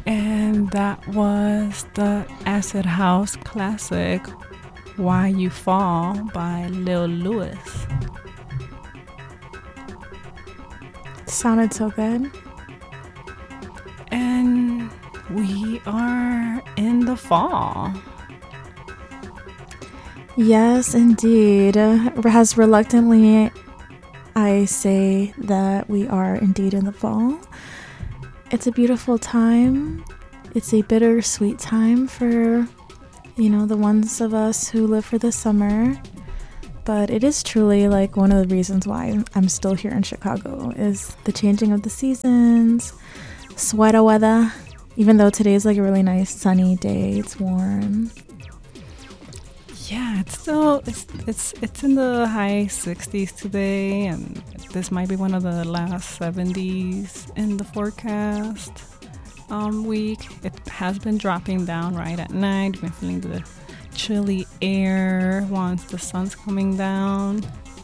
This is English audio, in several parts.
And that was the acid house classic Why You Fall by Lil Louis. Sounded so good. And we are in the fall. Yes, indeed. As reluctantly I say that we are indeed in the fall. It's a beautiful time. It's a bittersweet time for, the ones of us who live for the summer. But it is truly like one of the reasons why I'm still here in Chicago is the changing of the seasons, sweater weather. Even though today is like a really nice sunny day, it's warm. Yeah, it's still it's in the high 60s today, and this might be one of the last 70s in the forecast week. It has been dropping down right at night. You've been feeling the chilly air once the sun's coming down.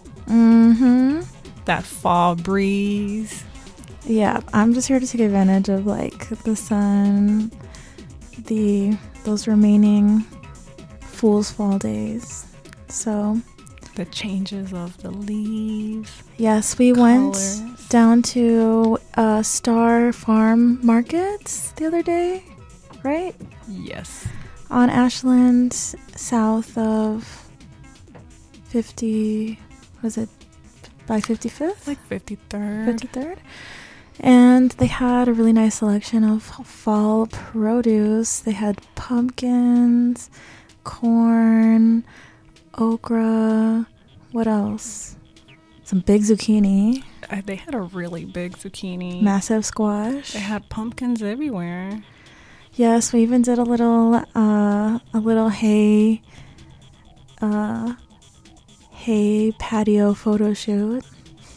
That fall breeze. Yeah, I'm just here to take advantage of like the sun, those remaining Fool's Fall days. So the changes of the leaves. Yes, we colors. Went down to Star Farm Markets the other day, right? Yes. On Ashland, south of 50, was it by 55th? Like 53rd. 53rd. And they had a really nice selection of fall produce. They had pumpkins, corn, okra, what else? Some big zucchini. They had a really big zucchini. Massive squash. They had pumpkins everywhere. Yes, we even did a little hay patio photo shoot.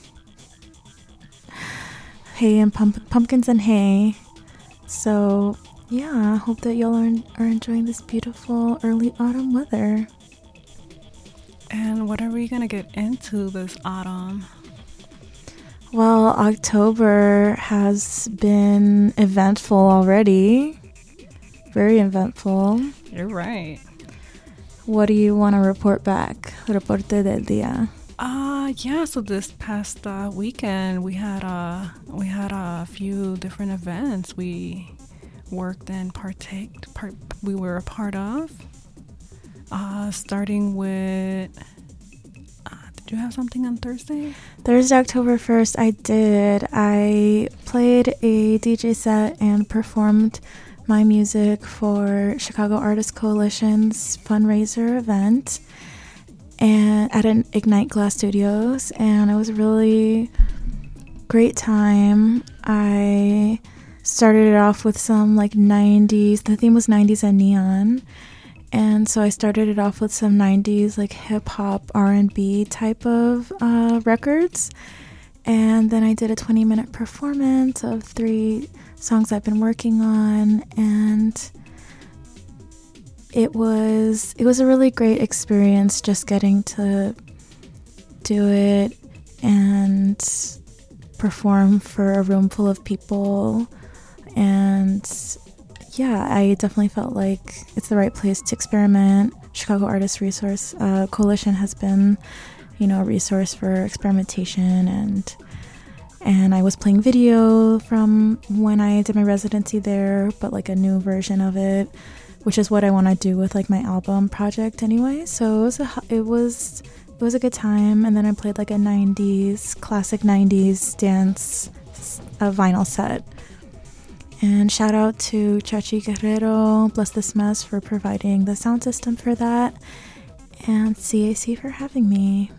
Hay and pumpkins and hay. So yeah, I hope that y'all are enjoying this beautiful early autumn weather. And what are we gonna get into this autumn? Well, October has been eventful already. Very eventful. You're right. What do you want to report back? Reporte del día. Yeah, so this past weekend we had a few different events we worked and we were a part of. Starting with did you have something on Thursday? Thursday, October 1st, I did. I played a DJ set and performed my music for Chicago Artists Coalition's fundraiser event and at an Ignite Glass Studios, and it was a really great time. I started it off with some like 90s, the theme was 90s and neon, and so I started it off with some 90s like hip-hop, R&B type of records, and then I did a 20-minute performance of 3 songs I've been working on, and it was a really great experience just getting to do it and perform for a room full of people. And yeah, I definitely felt like it's the right place to experiment. Chicago Artists Resource Coalition has been, a resource for experimentation, and I was playing video from when I did my residency there, but like a new version of it, which is what I want to do with like my album project anyway. So it was a good time. And then I played like a classic 90s dance vinyl set. And shout out to Chachi Guerrero, Bless This Mess, for providing the sound system for that, and CAC for having me.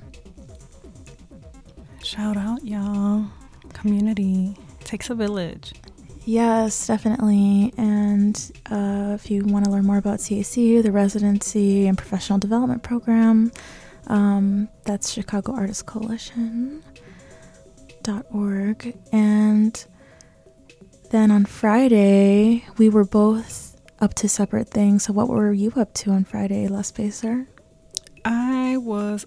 Shout out, y'all. Community takes a village. Yes, definitely. And if you want to learn more about CAC, the residency and professional development program, that's ChicagoArtistsCoalition.org. And then on Friday, we were both up to separate things. So what were you up to on Friday, Les Pacer? I was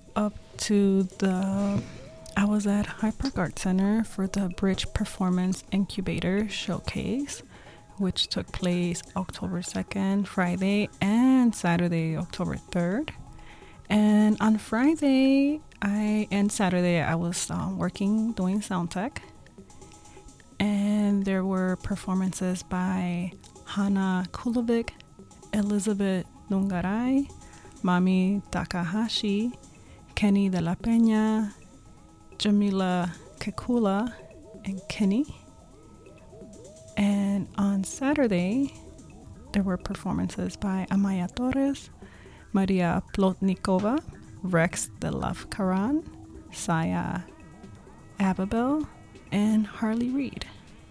at Hyde Park Art Center for the Bridge Performance Incubator Showcase, which took place October 2nd, Friday, and Saturday, October 3rd. And on Friday and Saturday, I was working doing sound tech. And there were performances by Hana Kulovic, Elizabeth Nungaray, Mami Takahashi, Kenny de la Peña, Jamila Kekula, and Kenny. And on Saturday, there were performances by Amaya Torres, Maria Plotnikova, Rex de Love Karan, Saya Ababel, and Harley Reid.